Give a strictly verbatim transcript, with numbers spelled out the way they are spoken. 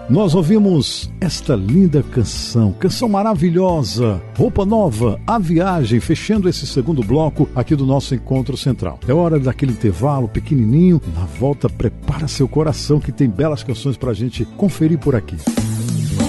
nós ouvimos esta linda canção, canção maravilhosa, Roupa Nova, A Viagem, fechando esse segundo bloco aqui do nosso Encontro Central. É hora daquele intervalo pequenininho, na volta prepara seu coração que tem belas canções pra gente conferir por aqui.